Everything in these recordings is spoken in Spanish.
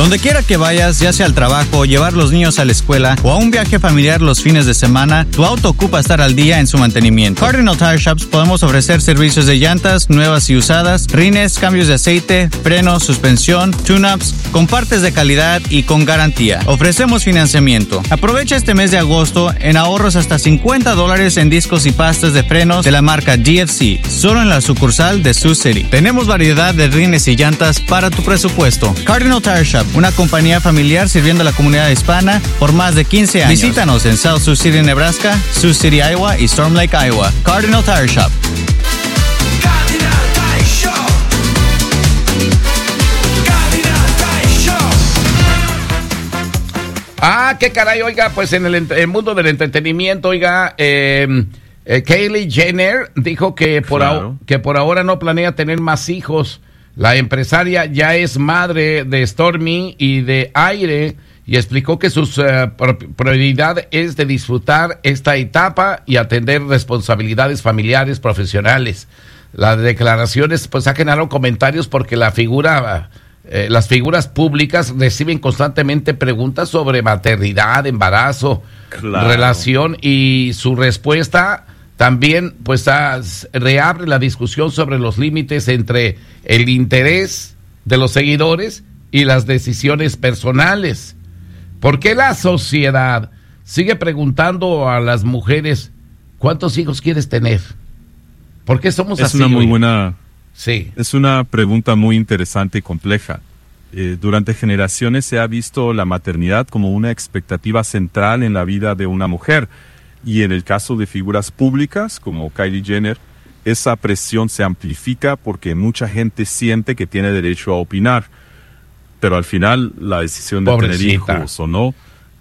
Donde quiera que vayas, ya sea al trabajo, llevar los niños a la escuela o a un viaje familiar los fines de semana, tu auto ocupa estar al día en su mantenimiento. Cardinal Tire Shops podemos ofrecer servicios de llantas nuevas y usadas, rines, cambios de aceite, frenos, suspensión, tune-ups, con partes de calidad y con garantía. Ofrecemos financiamiento. Aprovecha este mes de agosto en ahorros hasta $50 en discos y pastas de frenos de la marca GFC, solo en la sucursal de Sioux City. Tenemos variedad de rines y llantas para tu presupuesto. Cardinal Tire Shop, una compañía familiar sirviendo a la comunidad hispana por más de 15 años. Visítanos en South Sioux City, Nebraska, Sioux City, Iowa y Storm Lake, Iowa. Cardinal Tire Shop. Ah, qué caray, oiga, pues en el mundo del entretenimiento, oiga, Kylie Jenner dijo que por ahora no planea tener más hijos. La empresaria ya es madre de Stormy y de Aire y explicó que su prioridad es de disfrutar esta etapa y atender responsabilidades familiares profesionales. Las declaraciones pues ha generado comentarios porque las figuras públicas reciben constantemente preguntas sobre maternidad, embarazo, relación, y su respuesta también pues reabre la discusión sobre los límites entre el interés de los seguidores y las decisiones personales. ¿Por qué la sociedad sigue preguntando a las mujeres cuántos hijos quieres tener? ¿Por qué somos así? Es una muy buena... Sí. Es una pregunta muy interesante y compleja. Durante generaciones se ha visto la maternidad como una expectativa central en la vida de una mujer. Y en el caso de figuras públicas como Kylie Jenner, esa presión se amplifica porque mucha gente siente que tiene derecho a opinar. Pero al final, la decisión de tener hijos o no...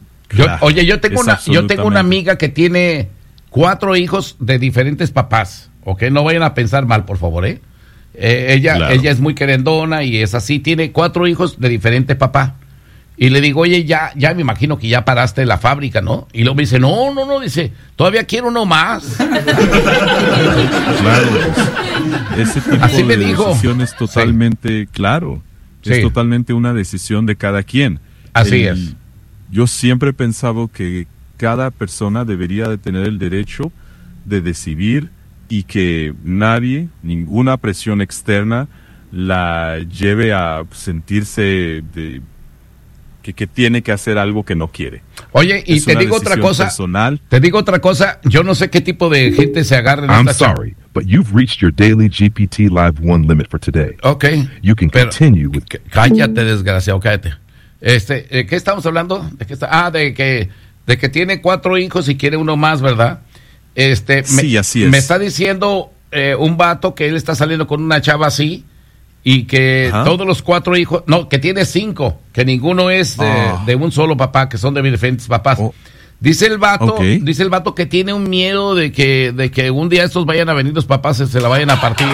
Yo tengo una amiga que tiene 4 hijos de diferentes papás. ¿Ok? No vayan a pensar mal, por favor, ¿eh? Ella es muy querendona y es así, tiene 4 hijos de diferente papá. Y le digo, oye, ya me imagino que ya paraste la fábrica, ¿no? Y luego me dice, no, dice, todavía quiero uno más. Claro, ese tipo así de me dijo. decisión es totalmente, claro, es totalmente una decisión de cada quien. Así es. Yo siempre he pensado que cada persona debería de tener el derecho de decidir y que nadie, ninguna presión externa la lleve a sentirse que tiene que hacer algo que no quiere. Oye, y te digo otra cosa. Personal. Te digo otra cosa. Yo no sé qué tipo de gente se agarra en esta... I'm sorry, but you've reached your daily GPT Live 1 limit for today. Okay. You can continue with... Cállate, desgraciado, cállate. ¿Qué estamos hablando? ¿De que tiene 4 hijos y quiere uno más, ¿verdad? Sí, así es. Me está diciendo un vato que él está saliendo con una chava así y que todos los 4 hijos, no, que tiene 5, que ninguno es de un solo papá, que son de diferentes papás. Dice el vato que tiene un miedo de que un día estos vayan a venir los papás y se la vayan a partir.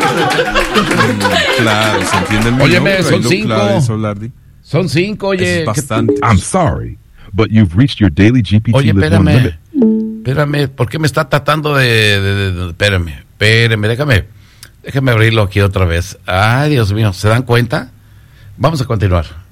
Claro, se entiende el Óyeme, son 5. Claro, son 5, oye. Es bastante. I'm sorry, but you've reached your daily GPT Oye, Live 1 limit. Espérame, ¿por qué me está tratando de espérame, déjame abrirlo aquí otra vez. Ay, Dios mío, ¿se dan cuenta? Vamos a continuar.